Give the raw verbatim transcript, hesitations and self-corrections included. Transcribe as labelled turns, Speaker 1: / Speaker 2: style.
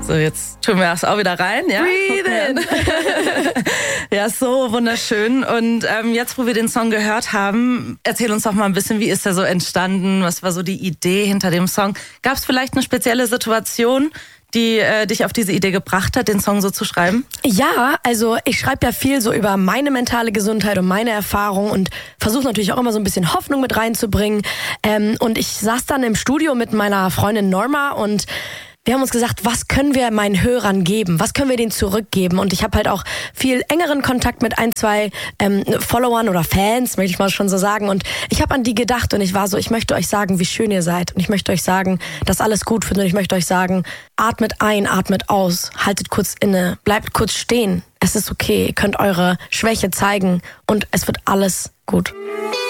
Speaker 1: So, jetzt tun wir das auch wieder rein, ja?
Speaker 2: Breathe in.
Speaker 1: Ja, so wunderschön. Und ähm, jetzt, wo wir den Song gehört haben, erzähl uns doch mal ein bisschen, wie ist der so entstanden? Was war so die Idee hinter dem Song? Gab es vielleicht eine spezielle Situation, die äh, dich auf diese Idee gebracht hat, den Song so zu schreiben?
Speaker 2: Ja, also ich schreibe ja viel so über meine mentale Gesundheit und meine Erfahrung und versuche natürlich auch immer so ein bisschen Hoffnung mit reinzubringen. Ähm, und ich saß dann im Studio mit meiner Freundin Norma und wir haben uns gesagt, was können wir meinen Hörern geben? Was können wir denen zurückgeben? Und ich habe halt auch viel engeren Kontakt mit ein, zwei ähm, Followern oder Fans, möchte ich mal schon so sagen. Und ich habe an die gedacht und ich war so, ich möchte euch sagen, wie schön ihr seid. Und ich möchte euch sagen, dass alles gut wird. Und ich möchte euch sagen, atmet ein, atmet aus, haltet kurz inne, bleibt kurz stehen. Es ist okay, ihr könnt eure Schwäche zeigen und es wird alles gut.